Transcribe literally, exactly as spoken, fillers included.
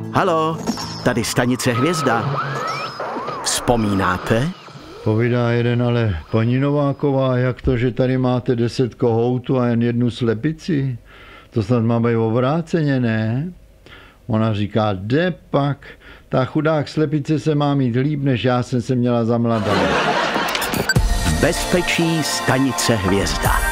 Halo, tady stanice Hvězda. Vzpomínáte? Povídá jeden, ale paní Nováková, jak to, že tady máte deset kohoutů a jen jednu slepici? To snad má být obráceně, ne? Ona říká, jde pak, ta chudák slepice se má mít líp, než já jsem se měla za mladá. Bezpečí stanice Hvězda.